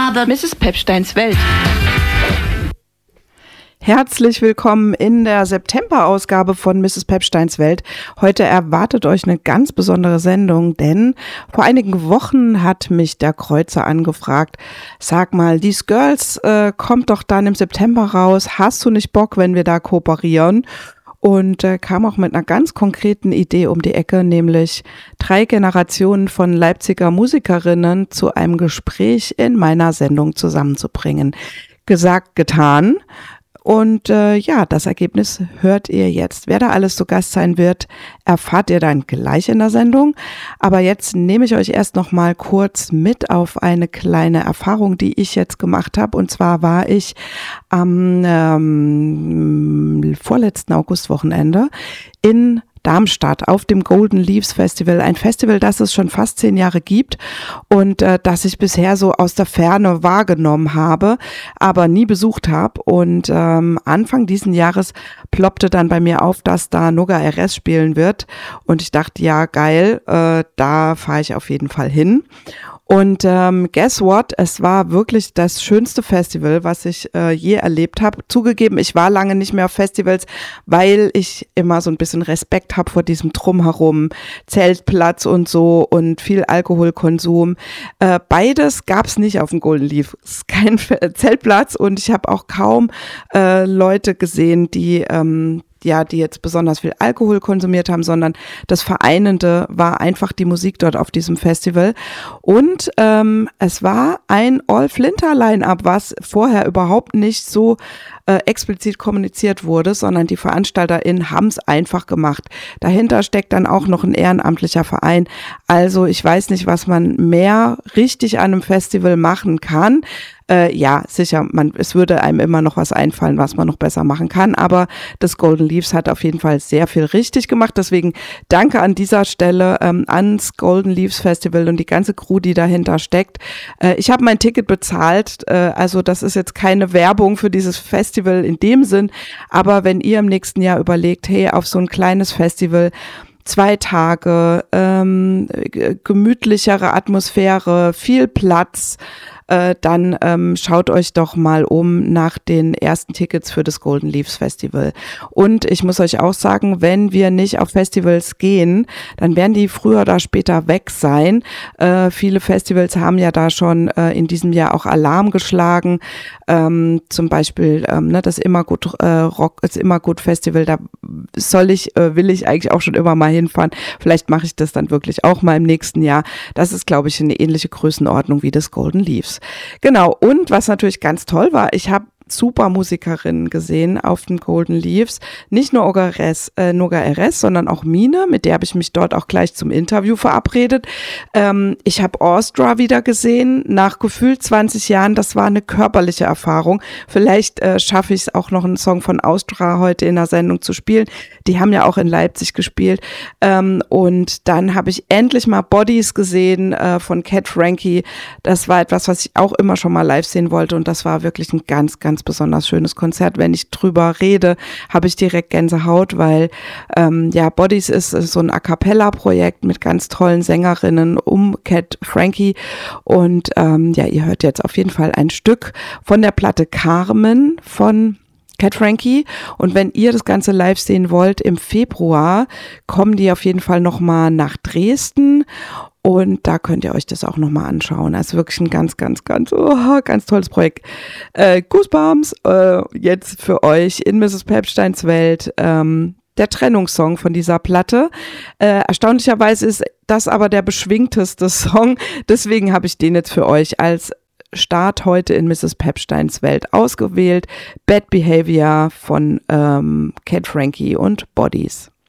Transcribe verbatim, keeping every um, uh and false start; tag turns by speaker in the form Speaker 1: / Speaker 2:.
Speaker 1: Aber Misses Pepsteins Welt.
Speaker 2: Herzlich willkommen in der September-Ausgabe von Misses Pepsteins Welt. Heute erwartet euch eine ganz besondere Sendung, denn vor einigen Wochen hat mich der Kreuzer angefragt, sag mal, These Girls äh, kommt doch dann im September raus, hast du nicht Bock, wenn wir da kooperieren? Und äh, kam auch mit einer ganz konkreten Idee um die Ecke, nämlich drei Generationen von Leipziger Musikerinnen zu einem Gespräch in meiner Sendung zusammenzubringen. Gesagt, getan. Und äh, ja, das Ergebnis hört ihr jetzt. Wer da alles zu Gast sein wird, erfahrt ihr dann gleich in der Sendung. Aber jetzt nehme ich euch erst noch mal kurz mit auf eine kleine Erfahrung, die ich jetzt gemacht habe. Und zwar war ich am ähm, vorletzten Augustwochenende in Darmstadt auf dem Golden Leaves Festival, ein Festival, das es schon fast zehn Jahre gibt und äh, das ich bisher so aus der Ferne wahrgenommen habe, aber nie besucht habe. Und ähm, Anfang diesen Jahres ploppte dann bei mir auf, dass da Noga R S spielen wird und ich dachte, ja geil, äh, da fahre ich auf jeden Fall hin. Und ähm, guess what? Es war wirklich das schönste Festival, was ich äh, je erlebt habe. Zugegeben, ich war lange nicht mehr auf Festivals, weil ich immer so ein bisschen Respekt habe vor diesem Drumherum, Zeltplatz und so und viel Alkoholkonsum. Äh, beides gab's nicht auf dem Golden Leaf. Es ist kein Zeltplatz und ich habe auch kaum äh, Leute gesehen, die ähm, ja, die jetzt besonders viel Alkohol konsumiert haben, sondern das Vereinende war einfach die Musik dort auf diesem Festival. Und ähm, es war ein All-Flinter-Line-Up, was vorher überhaupt nicht so äh, explizit kommuniziert wurde, sondern die VeranstalterInnen haben es einfach gemacht. Dahinter steckt dann auch noch ein ehrenamtlicher Verein. Also ich weiß nicht, was man mehr richtig an einem Festival machen kann. Äh, ja, sicher, man, es würde einem immer noch was einfallen, was man noch besser machen kann, aber das Golden Leaves hat auf jeden Fall sehr viel richtig gemacht, deswegen danke an dieser Stelle ähm, ans Golden Leaves Festival und die ganze Crew, die dahinter steckt. Äh, ich habe mein Ticket bezahlt, äh, also das ist jetzt keine Werbung für dieses Festival in dem Sinn, aber wenn ihr im nächsten Jahr überlegt, hey, auf so ein kleines Festival, zwei Tage, ähm, gemütlichere Atmosphäre, viel Platz, äh, dann ähm, schaut euch doch mal um nach den ersten Tickets für das Golden Leaves Festival. Und ich muss euch auch sagen, wenn wir nicht auf Festivals gehen, dann werden die früher oder später weg sein. Äh, viele Festivals haben ja da schon äh, in diesem Jahr auch Alarm geschlagen. Ähm, zum Beispiel ähm, ne, das Immergut äh, Rock, das Immergut Festival, da soll ich, äh, will ich eigentlich auch schon immer mal hinfahren. Vielleicht mache ich das dann wirklich auch mal im nächsten Jahr. Das ist, glaube ich, eine ähnliche Größenordnung wie das Golden Leaves. Genau, und was natürlich ganz toll war, ich habe super Musikerinnen gesehen auf den Golden Leaves. Nicht nur Noga R S, äh, Noga R S, sondern auch Mine, mit der habe ich mich dort auch gleich zum Interview verabredet. Ähm, ich habe Austria wieder gesehen, nach gefühlt zwanzig Jahren. Das war eine körperliche Erfahrung. Vielleicht äh, schaffe ich es auch noch, einen Song von Austria heute in der Sendung zu spielen. Die haben ja auch in Leipzig gespielt. Ähm, und dann habe ich endlich mal Bodies gesehen äh, von Cat Frankie. Das war etwas, was ich auch immer schon mal live sehen wollte und das war wirklich ein ganz, ganz besonders schönes Konzert. Wenn ich drüber rede, habe ich direkt Gänsehaut, weil ähm, ja, Bodies ist, ist so ein A-Cappella-Projekt mit ganz tollen Sängerinnen um Cat Frankie und ähm, ja, ihr hört jetzt auf jeden Fall ein Stück von der Platte Carmen von Cat Frankie und wenn ihr das Ganze live sehen wollt, im Februar kommen die auf jeden Fall nochmal nach Dresden und da könnt ihr euch das auch nochmal anschauen. Also wirklich ein ganz, ganz, ganz, oh, ganz tolles Projekt. Äh, Goosebumps, äh, jetzt für euch in Misses Pepsteins Welt, ähm, der Trennungssong von dieser Platte. Äh, erstaunlicherweise ist das aber der beschwingteste Song, deswegen habe ich den jetzt für euch als Start heute in Misses Pepsteins Welt ausgewählt. Bad Behavior von ähm, Cat Frankie und Bodies.